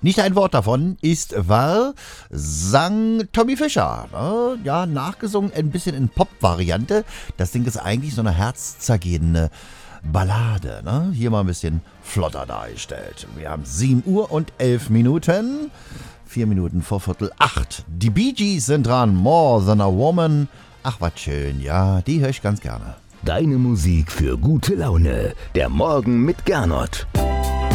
Nicht ein Wort davon ist wahr, sang Tommy Fischer. Ja, nachgesungen ein bisschen in Pop-Variante. Das Ding ist eigentlich so eine herzzergehende Ballade. Ne? Hier mal ein bisschen flotter dargestellt. Wir haben 7 Uhr und 11 Minuten. 4 Minuten vor 7:45. Die Bee Gees sind dran. More Than a Woman. Ach, was schön. Ja, die höre ich ganz gerne. Deine Musik für gute Laune. Der Morgen mit Gernot.